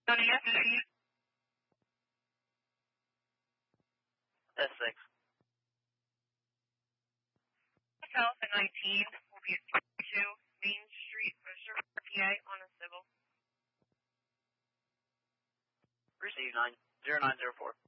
S6. Alpha 19 will be at 2 Main Street, Mercer, PA on a civil. Receive 0904.